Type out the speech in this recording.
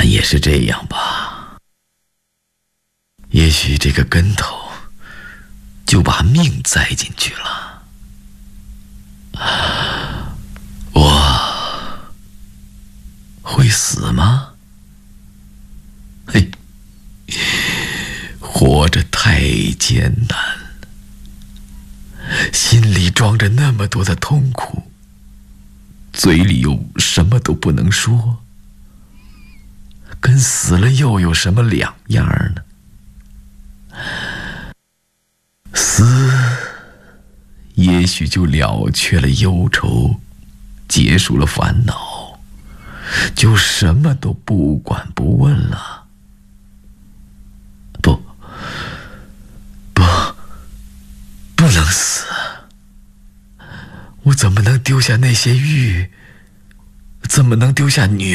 也是这样吧。也许这个跟头就把命栽进去了。我会死吗？嘿，活着太艰难，心里装着那么多的痛苦，嘴里又什么都不能说，跟死了又有什么两样呢？死也许就了却了忧愁，结束了烦恼，就什么都不管不问了。不能死，我怎么能丢下那些玉？怎么能丢下女